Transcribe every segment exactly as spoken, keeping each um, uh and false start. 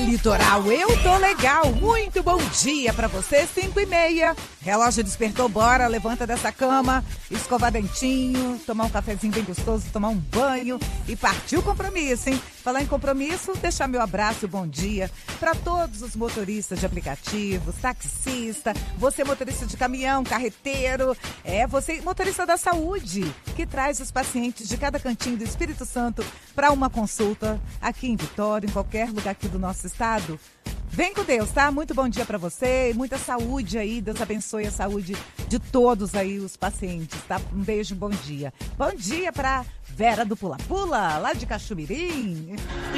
Litoral, eu tô legal. Muito bom dia pra você, cinco e meia. Relógio despertou, bora, levanta dessa cama, escovar dentinho, tomar um cafezinho bem gostoso, tomar um banho e partiu o compromisso, hein? Falar em compromisso, deixar meu abraço e bom dia para todos os motoristas de aplicativos, taxista, você motorista de caminhão, carreteiro, é você motorista da saúde, que traz os pacientes de cada cantinho do Espírito Santo para uma consulta aqui em Vitória, em qualquer lugar aqui do nosso estado. Vem com Deus, tá? Muito bom dia pra você, muita saúde aí, Deus abençoe a saúde de todos aí os pacientes, tá? Um beijo, bom dia. Bom dia pra Vera do Pula Pula, lá de Cachomirim.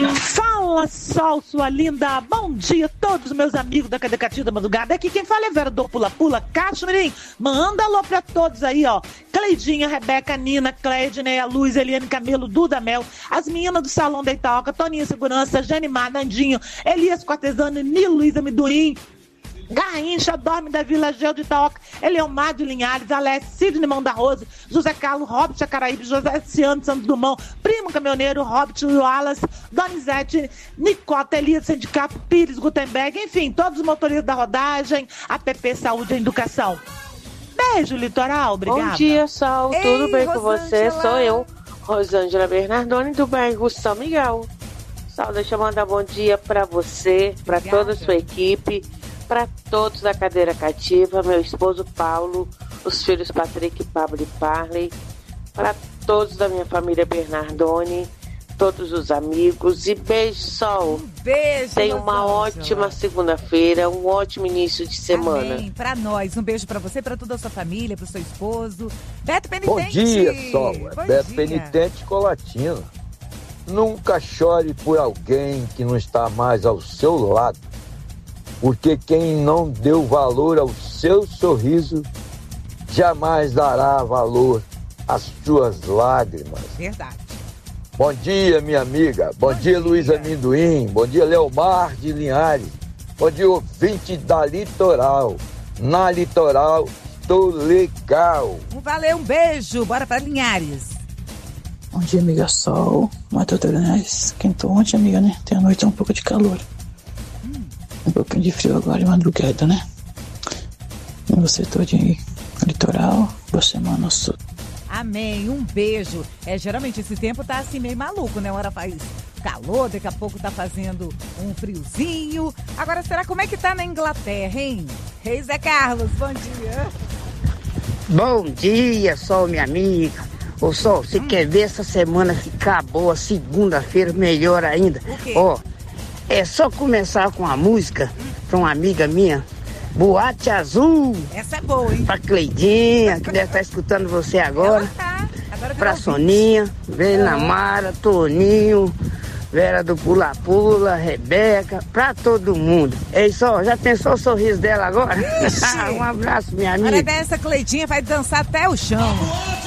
Fala, Sol, sua linda. Bom dia a todos meus amigos da Cadecatinha da Madrugada. Aqui quem fala é Vera do Pula Pula, Cachomirim. Manda alô pra todos aí, ó. Cleidinha, Rebeca, Nina, Cleide, Neia Luz, Eliane Camelo, Duda Mel, as meninas do Salão da Itaoca, Toninha Segurança, Janimar, Nandinho, Elias Cortesano, Nilo Luiz Amendoim, Garrincha, Dorme da Vila Gel de Itaoca, Eleomar de Linhares, Alessio, Sidney Mão da Rose, José Carlos, Robert Chacaraíbe, José Ciano Santos Dumont, Primo Caminhoneiro, Robert Wallace, Donizete, Nicota, Elias Sindicato, Pires, Gutenberg, enfim, todos os motoristas da rodagem, A P P Saúde e Educação. Beijo, Litoral, obrigada. Bom dia, Sol, Ei, tudo bem Rosângela. com você? Sou eu, Rosângela Bernardoni, do bairro São Miguel. Sol, deixa eu mandar bom dia pra você, pra Obrigada. toda a sua equipe, para todos da cadeira cativa, meu esposo Paulo, os filhos Patrick, Pablo e Parley, para todos da minha família Bernardoni, todos os amigos e beijo, Sol. Um beijo, Tenha uma Rosângela. ótima segunda-feira, um ótimo início de semana. Amém, pra nós. Um beijo pra você, pra toda a sua família, pro seu esposo. Beto Penitente. Bom dia, Sol. Bom Beto dia. Penitente Colatina. Nunca chore por alguém que não está mais ao seu lado, porque quem não deu valor ao seu sorriso jamais dará valor às suas lágrimas. Verdade. Bom dia, minha amiga. Bom, Bom dia, dia. Luiz Amendoim. Bom dia, Leomar de Linhares. Bom dia, ouvinte da Litoral. Na Litoral, estou legal. Um valeu, um beijo. Bora pra Linhares. Bom dia, amiga Sol. Matheus Terenés. Esquentou ontem, amiga, né? Tem a noite um pouco de calor. Hum. Um pouquinho de frio agora de madrugada, né? E você todinho aí. Litoral, boa semana, sua. Amém, um beijo. É, geralmente esse tempo tá assim meio maluco, né? Uma hora faz calor, daqui a pouco tá fazendo um friozinho. Agora, será como é que tá na Inglaterra, hein? Rei Zé Carlos, bom dia. Bom dia, Sol, minha amiga. Ô, Sol, você hum. quer ver essa semana ficar boa, segunda-feira, melhor ainda? O quê? Ó, é só começar com a música hum. pra uma amiga minha, Boate Azul. Essa é boa, hein? Pra Cleidinha, que deve estar escutando você agora. Ela tá. Agora Pra virou Soninha, Vena Mara, Toninho, Vera do Pula Pula, Rebeca, pra todo mundo. Ei, Sol, já pensou o sorriso dela agora? Um abraço, minha amiga. Olha, essa Cleidinha vai dançar até o chão.